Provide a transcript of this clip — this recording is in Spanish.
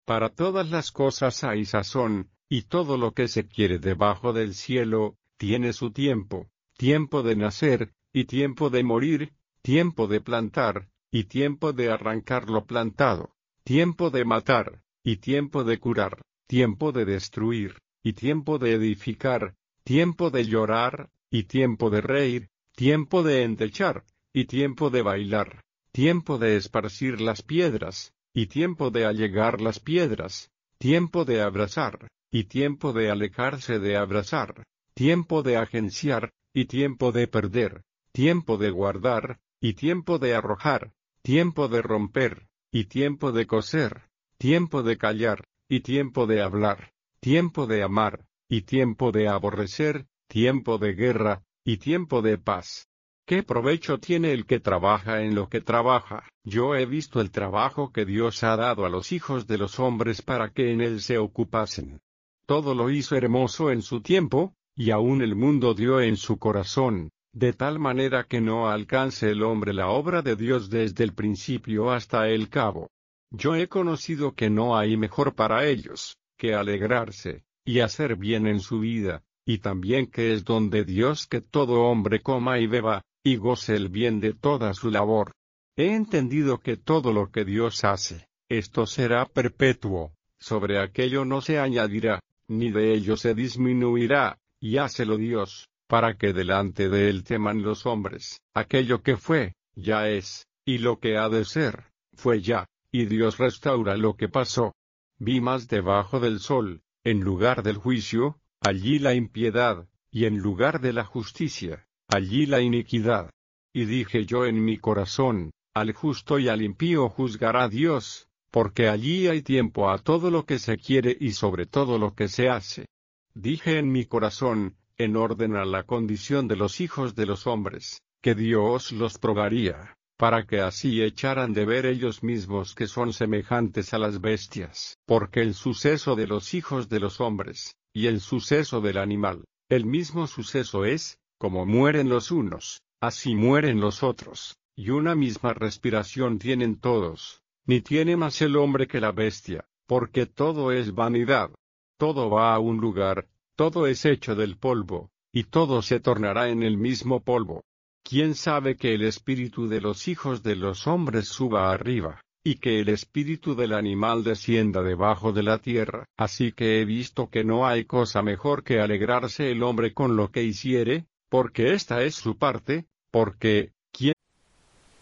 Para todas las cosas hay sazón, y todo lo que se quiere debajo del cielo, tiene su tiempo, tiempo de nacer, y tiempo de morir, tiempo de plantar, y tiempo de arrancar lo plantado, tiempo de matar, y tiempo de curar, tiempo de destruir, y tiempo de edificar, tiempo de llorar, y tiempo de reír, tiempo de endechar, y tiempo de bailar, tiempo de esparcir las piedras, y tiempo de allegar las piedras, tiempo de abrazar, y tiempo de alejarse de abrazar, tiempo de agenciar, y tiempo de perder, tiempo de guardar, y tiempo de arrojar, tiempo de romper, y tiempo de coser, tiempo de callar, y tiempo de hablar, tiempo de amar, y tiempo de aborrecer, tiempo de guerra, y tiempo de paz. ¿Qué provecho tiene el que trabaja en lo que trabaja? Yo he visto el trabajo que Dios ha dado a los hijos de los hombres para que en él se ocupasen. Todo lo hizo hermoso en su tiempo, y aún el mundo dio en su corazón, de tal manera que no alcance el hombre la obra de Dios desde el principio hasta el cabo. Yo he conocido que no hay mejor para ellos, que alegrarse, y hacer bien en su vida, y también que es don de Dios que todo hombre coma y beba, y goce el bien de toda su labor. He entendido que todo lo que Dios hace, esto será perpetuo, sobre aquello no se añadirá, ni de ello se disminuirá, y hácelo Dios, para que delante de él teman los hombres. Aquello que fue, ya es, y lo que ha de ser, fue ya, y Dios restaura lo que pasó. Vi más debajo del sol, en lugar del juicio, allí la impiedad, y en lugar de la justicia, allí la iniquidad. Y dije yo en mi corazón, al justo y al impío juzgará Dios, porque allí hay tiempo a todo lo que se quiere y sobre todo lo que se hace. Dije en mi corazón, en orden a la condición de los hijos de los hombres, que Dios los probaría, para que así echaran de ver ellos mismos que son semejantes a las bestias. Porque el suceso de los hijos de los hombres, y el suceso del animal, el mismo suceso es, como mueren los unos, así mueren los otros, y una misma respiración tienen todos, ni tiene más el hombre que la bestia, porque todo es vanidad. Todo va a un lugar, todo es hecho del polvo, y todo se tornará en el mismo polvo. ¿Quién sabe que el espíritu de los hijos de los hombres suba arriba, y que el espíritu del animal descienda debajo de la tierra? Así que he visto que no hay cosa mejor que alegrarse el hombre con lo que hiciere, porque esta es su parte, porque,